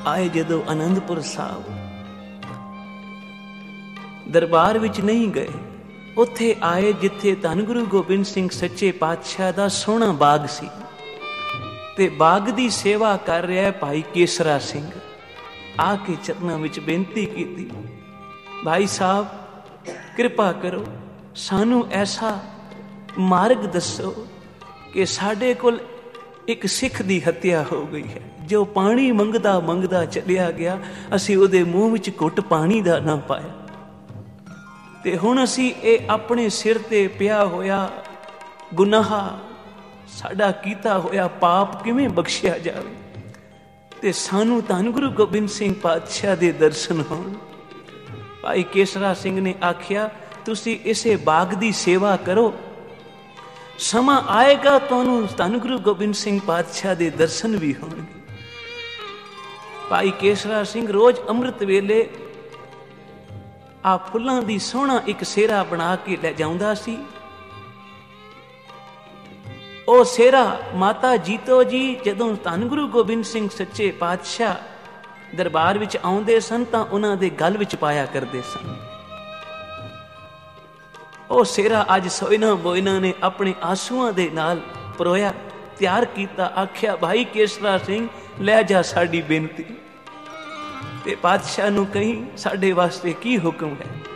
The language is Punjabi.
ਆਏ ਜਦੋਂ ਅਨੰਦਪੁਰ ਸਾਹਿਬ, ਦਰਬਾਰ ਵਿੱਚ ਨਹੀਂ ਗਏ, ਉੱਥੇ ਆਏ ਜਿੱਥੇ ਧੰਨ ਗੁਰੂ ਗੋਬਿੰਦ ਸਿੰਘ ਸੱਚੇ ਪਾਤਸ਼ਾਹ ਦਾ ਸੋਹਣਾ ਬਾਗ ਸੀ, ਤੇ ਬਾਗ ਦੀ ਸੇਵਾ ਕਰ ਰਿਹਾ ਭਾਈ ਕੇਸਰਾ ਸਿੰਘ। ਆ ਕੇ ਚਰਨਾਂ ਵਿੱਚ ਬੇਨਤੀ ਕੀਤੀ, ਭਾਈ ਸਾਹਿਬ ਕਿਰਪਾ ਕਰੋ, ਸਾਨੂੰ ਐਸਾ ਮਾਰਗ ਦੱਸੋ ਕਿ ਸਾਡੇ ਕੋਲ ਇੱਕ ਸਿੱਖ ਦੀ ਹੱਤਿਆ ਹੋ ਗਈ ਹੈ, ਜੋ ਪਾਣੀ ਮੰਗਦਾ ਮੰਗਦਾ ਚਲਿਆ ਗਿਆ, ਅਸੀਂ ਉਹਦੇ ਮੂੰਹ ਵਿੱਚ ਘੁੱਟ ਪਾਣੀ ਦਾ ਨਾ ਪਾਇਆ, ਤੇ ਹੁਣ ਅਸੀਂ ਇਹ ਆਪਣੇ ਸਿਰ ਤੇ ਪਿਆ ਹੋਇਆ ਗੁਨਾਹ, ਸਾਡਾ ਕੀਤਾ ਹੋਇਆ ਪਾਪ ਕਿਵੇਂ ਬਖਸ਼ਿਆ ਜਾਵੇ, ਤੇ ਸਾਨੂੰ ਧੰਨ ਗੁਰੂ ਗੋਬਿੰਦ ਸਿੰਘ ਪਾਤਸ਼ਾਹ ਦੇ ਦਰਸ਼ਨ ਹੋਣ। ਭਾਈ ਕੇਸਰਾ ਸਿੰਘ ਨੇ ਆਖਿਆ, ਤੁਸੀਂ ਇਸੇ ਬਾਗ ਦੀ ਸੇਵਾ ਕਰੋ, ਸਮਾਂ ਆਏਗਾ ਤੁਹਾਨੂੰ ਧੰਨ ਗੁਰੂ ਗੋਬਿੰਦ ਸਿੰਘ ਪਾਤਸ਼ਾਹ ਦੇ ਦਰਸ਼ਨ ਵੀ ਹੋਣਗੇ। ਭਾਈ ਕੇਸਰਾ ਸਿੰਘ ਰੋਜ਼ ਅੰਮ੍ਰਿਤ ਵੇਲੇ ਆ ਫੁੱਲਾਂ ਦੀ ਸੋਹਣਾ ਇੱਕ ਸਿਹਰਾ ਬਣਾ ਕੇ ਲੈ ਜਾਂਦਾ ਸੀ। ਉਹ ਸਿਹਰਾ ਮਾਤਾ ਜੀਤੋ ਜੀ ਜਦੋਂ ਧੰਨ ਗੁਰੂ ਗੋਬਿੰਦ ਸਿੰਘ ਸੱਚੇ ਪਾਤਸ਼ਾਹ ਦਰਬਾਰ ਵਿੱਚ ਆਉਂਦੇ ਸਨ ਤਾਂ ਉਹਨਾਂ ਦੇ ਗਲ ਵਿੱਚ ਪਾਇਆ ਕਰਦੇ ਸਨ। ਉਹ ਸਿਹਰਾ ਅੱਜ ਸੋਇਨਾ ਬੋਇਨਾ ਨੇ ਆਪਣੇ ਆਂਸੂਆਂ ਦੇ ਨਾਲ ਪਰੋਇਆ, ਤਿਆਰ ਕੀਤਾ। ਆਖਿਆ, ਭਾਈ ਕੇਸਰਾ ਸਿੰਘ ਲੈ ਜਾ ਸਾਡੀ ਬੇਨਤੀ, ਤੇ ਪਾਤਸ਼ਾਹ ਨੂੰ ਕਹੀਂ ਸਾਡੇ ਵਾਸਤੇ ਕੀ ਹੁਕਮ ਹੈ।